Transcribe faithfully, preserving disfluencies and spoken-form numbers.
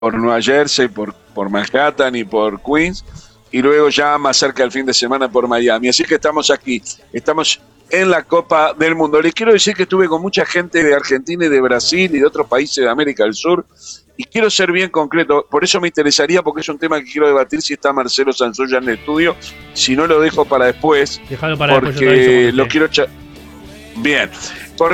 por Nueva Jersey, por, por Manhattan y por Queens, y luego ya más cerca del fin de semana por Miami. Así que estamos aquí, estamos en la Copa del Mundo. Les quiero decir que estuve con mucha gente de Argentina y de Brasil y de otros países de América del Sur, y quiero ser bien concreto, por eso me interesaría, porque es un tema que quiero debatir, si está Marcelo Sansoya en el estudio, si no lo dejo para después, Déjalo para porque después, yo te aviso lo quiero... Bien,